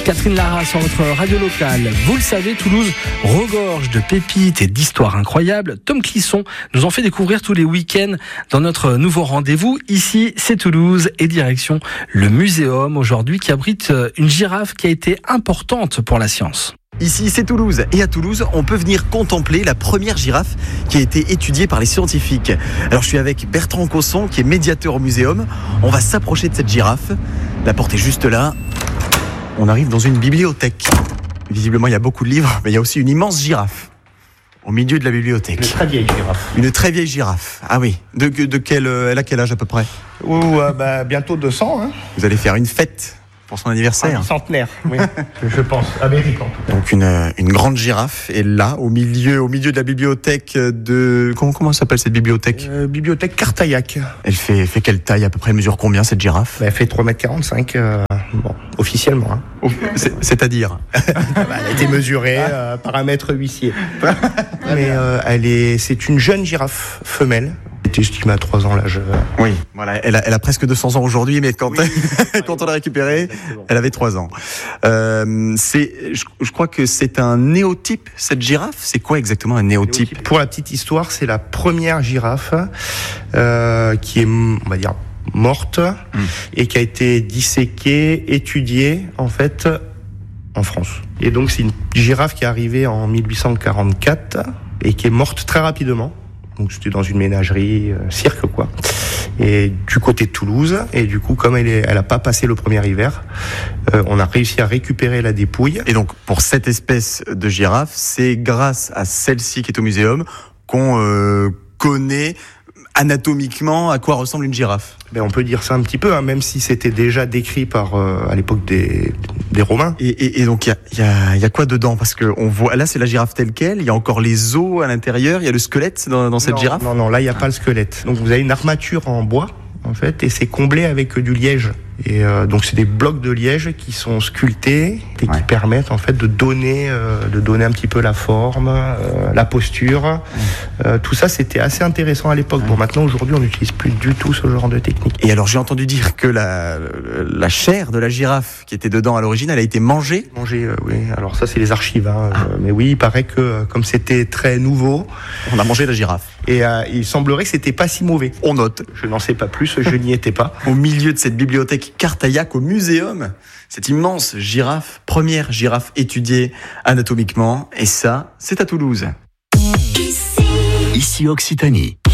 Catherine Lara sur votre radio locale. Vous le savez, Toulouse regorge de pépites et d'histoires incroyables. Tom Clisson nous en fait découvrir tous les week-ends dans notre nouveau rendez-vous. Ici, c'est Toulouse et direction le Muséum aujourd'hui qui abrite une girafe qui a été importante pour la science. Ici, c'est Toulouse. Et à Toulouse, on peut venir contempler la première girafe qui a été étudiée par les scientifiques. Alors, je suis avec Bertrand Cosson, qui est médiateur au Muséum. On va s'approcher de cette girafe. La porte est juste là. On arrive dans une bibliothèque. Visiblement, il y a beaucoup de livres, mais il y a aussi une immense girafe au milieu de la bibliothèque. Une très vieille girafe. Une très vieille girafe. Ah oui. Elle a quel âge à peu près? Bientôt 200. Hein. Vous allez faire une fête pour son anniversaire. Un centenaire, oui. Je pense. Amérique, en tout cas. Donc une grande girafe est là, au milieu de la bibliothèque de... Comment s'appelle cette bibliothèque? Bibliothèque Cartaillac. Elle fait quelle taille à peu près? Elle mesure combien cette girafe? Elle fait 3,45 m, officiellement. Hein. C'est-à-dire Elle a été mesurée par un maître huissier. Mais c'est une jeune girafe femelle. Elle était estimée à 3 ans l'âge. Oui, voilà, elle a presque 200 ans aujourd'hui, mais quand on l'a récupérée, exactement. Elle avait 3 ans. Je crois que c'est un néotype, cette girafe. C'est quoi exactement un néotype? Pour la petite histoire, c'est la première girafe qui est, on va dire, morte et qui a été disséquée, étudiée, en fait, en France. Et donc, c'est une girafe qui est arrivée en 1844 et qui est morte très rapidement. Donc c'était dans une ménagerie, cirque quoi. Et du côté de Toulouse, et du coup comme elle a pas passé le premier hiver, on a réussi à récupérer la dépouille. Et donc pour cette espèce de girafe, c'est grâce à celle-ci qui est au Muséum qu'on connaît anatomiquement à quoi ressemble une girafe. On peut dire ça un petit peu, hein, même si c'était déjà décrit par à l'époque des Romains. Et donc il y a quoi dedans? Parce que on voit là c'est la girafe telle quelle. Il y a encore les os à l'intérieur. Il y a le squelette dans cette girafe. Non, là il y a pas le squelette. Donc vous avez une armature en bois en fait, et c'est comblé avec du liège. Et donc c'est des blocs de liège qui sont sculptés et qui permettent en fait de donner un petit peu la forme, la posture. Tout ça c'était assez intéressant à l'époque. Bon, maintenant aujourd'hui on n'utilise plus du tout ce genre de technique. Et alors j'ai entendu dire que la chair de la girafe qui était dedans à l'origine, elle a été mangée. Oui. Alors ça c'est les archives. Hein. Mais oui, il paraît que comme c'était très nouveau, on a mangé la girafe. Et il semblerait que c'était pas si mauvais. On note. Je n'en sais pas plus. Je n'y étais pas. Au milieu de cette bibliothèque Cartaillac au Muséum, cette immense girafe, première girafe étudiée anatomiquement, et ça, c'est à Toulouse. Ici Occitanie.